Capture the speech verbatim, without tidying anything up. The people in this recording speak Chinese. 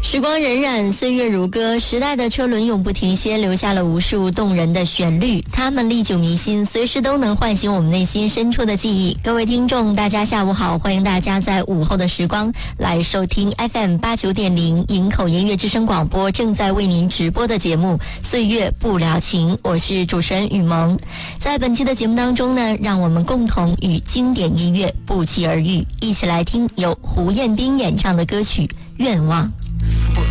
时光荏苒，岁月如歌，时代的车轮永不停歇，留下了无数动人的旋律。它们历久弥新，随时都能唤醒我们内心深处的记忆。各位听众，大家下午好，欢迎大家在午后的时光来收听 F M 八九点零营口音乐之声广播正在为您直播的节目《岁月不了情》，我是主持人雨萌。在本期的节目当中呢，让我们共同与经典音乐不期而遇，一起来听由胡彦斌演唱的歌曲《愿望》。